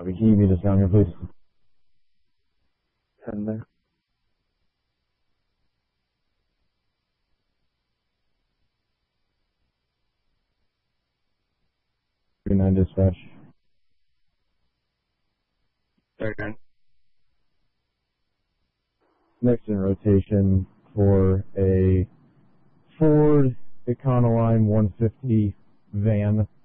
Can you meet us down here, please? 10 there. Nine dispatch. 39. Next in rotation for a Ford Econoline 150 van